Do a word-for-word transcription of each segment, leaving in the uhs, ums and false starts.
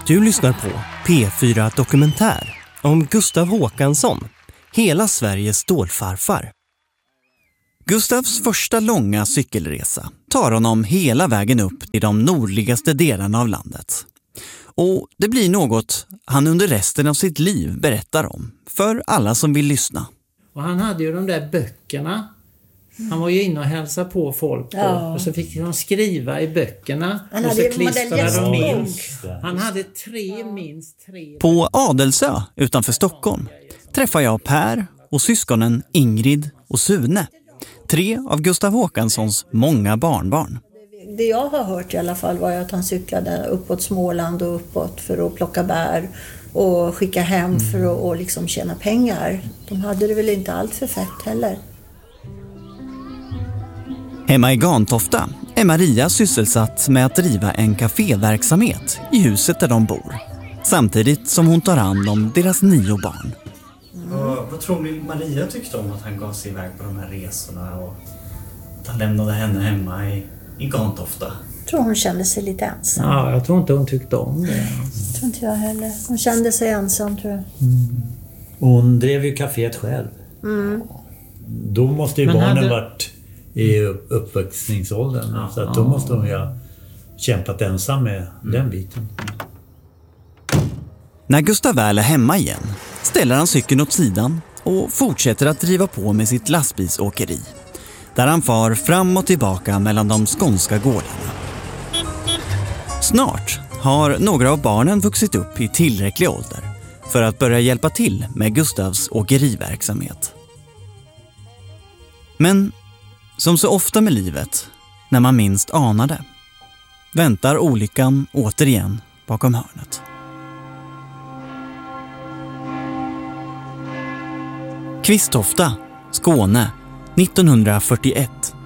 Du lyssnar på P fyra Dokumentär om Gustav Håkansson, hela Sveriges stålfarfar. Gustavs första långa cykelresa tar honom hela vägen upp i de nordligaste delarna av landet. Och det blir något han under resten av sitt liv berättar om för alla som vill lyssna. Och han hade ju de där böckerna. Han var ju inne och hälsade på folk på, ja. Och så fick de skriva i böckerna. Han och hade så klistrade de in. Ja. Han hade tre, minst tre. På Adelsö utanför Stockholm träffar jag Per och syskonen Ingrid och Sune. Tre av Gustav Håkanssons många barnbarn. Det jag har hört i alla fall var att han cyklade uppåt Småland och uppåt för att plocka bär och skicka hem mm. för att och liksom tjäna pengar. De hade det väl inte allt för fett heller. Hemma i Gantofta är Maria sysselsatt med att driva en kaféverksamhet i huset där de bor. Samtidigt som hon tar hand om deras nio barn. Mm. Och vad tror ni Maria tyckte om att han gav sig iväg på de här resorna och att han lämnade henne hemma i, i Gantofta? Jag tror hon kände sig lite ensam. Ja, jag tror inte hon tyckte om det. Jag tror inte jag heller. Hon kände sig ensam, tror jag. Mm. Hon drev ju kaféet själv. Mm. Då måste ju Men barnen hade... varit i uppväxtningsåldern. Ja, så att då måste hon ju ha kämpat ensam med mm. den biten. När Gustav väl är hemma igen ställer han cykeln åt sidan och fortsätter att driva på med sitt lastbilsåkeri. Där han far fram och tillbaka mellan de skånska gårdarna. Snart har några av barnen vuxit upp i tillräcklig ålder för att börja hjälpa till med Gustavs åkeriverksamhet. Men som så ofta med livet, när man minst anar det, väntar olyckan återigen bakom hörnet. Kvistofta, Skåne, nittonhundrafyrtioett.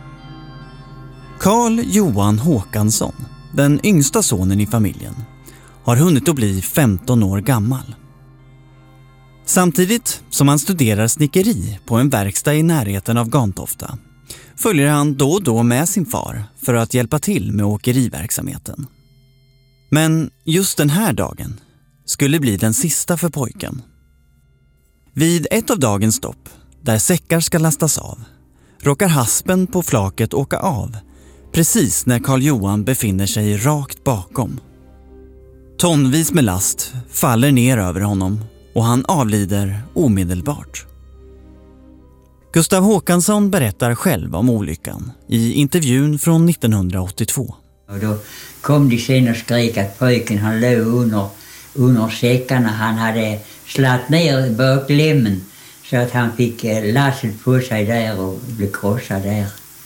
Carl Johan Håkansson, den yngsta sonen i familjen, har hunnit att bli femton år gammal. Samtidigt som han studerar snickeri på en verkstad i närheten av Gantofta följer han då och då med sin far för att hjälpa till med åkeriverksamheten. Men just den här dagen skulle bli den sista för pojken. Vid ett av dagens stopp, där säckar ska lastas av, råkar haspen på flaket åka av precis när Carl Johan befinner sig rakt bakom. Tonvis med last faller ner över honom och han avlider omedelbart. Gustav Håkansson berättar själv om olyckan i intervjun från nittonhundraåttiotvå. Och då kom de sen och skrek att pojken han låg under, under säckarna. Han hade slatt ner baklämmen så att han fick lasset på sig där och blev krossad där.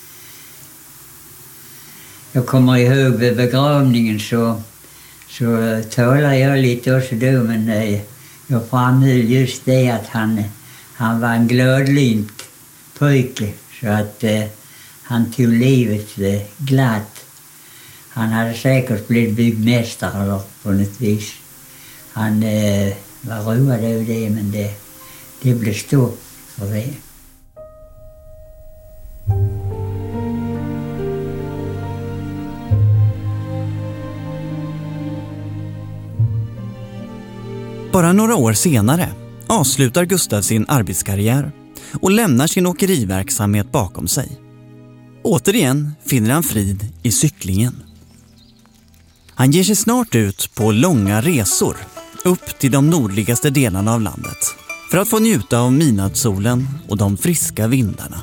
Jag kommer ihåg vid begravningen så, så talade jag lite också då, men eh, jag framhöll just det att han, han var en gladlynt pojke så att eh, han tog livet eh, glatt. Han hade säkert blivit byggmästare eller på något vis. Han eh, var road över det, men det, det blev stopp för det. Bara några år senare avslutar Gustav sin arbetskarriär och lämnar sin åkeriverksamhet bakom sig. Återigen finner han frid i cyklingen. Han ger sig snart ut på långa resor upp till de nordligaste delarna av landet för att få njuta av midnattssolen och de friska vindarna.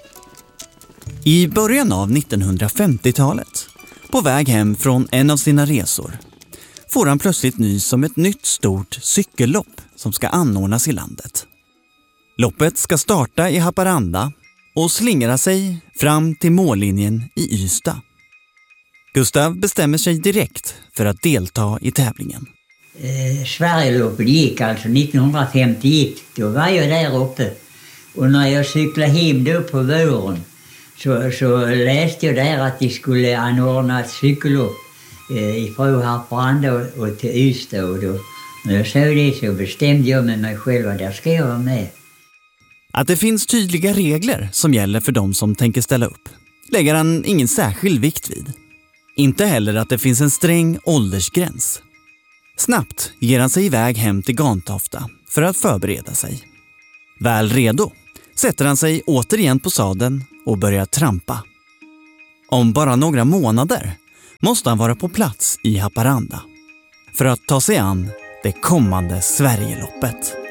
I början av nittonhundrafemtiotalet, på väg hem från en av sina resor, får han plötsligt nys om ett nytt stort cykellopp som ska anordnas i landet. Loppet ska starta i Haparanda och slingra sig fram till mållinjen i Ystad. Gustav bestämmer sig direkt för att delta i tävlingen. Eh, Sverigeloppet gick alltså nittonhundrafemtioett. Då var jag där uppe. Och när jag cyklade hem då på våren så, så läste jag där att de skulle anordna ett cykellopp eh, ifrån Haparanda och, och till Ystad. Och då, när jag såg det så bestämde jag med mig själv att där ska jag vara med. Att det finns tydliga regler som gäller för de som tänker ställa upp lägger han ingen särskild vikt vid. Inte heller att det finns en sträng åldersgräns. Snabbt ger han sig iväg hem till Gantofta för att förbereda sig. Väl redo sätter han sig återigen på sadeln och börjar trampa. Om bara några månader måste han vara på plats i Haparanda för att ta sig an det kommande Sverigeloppet.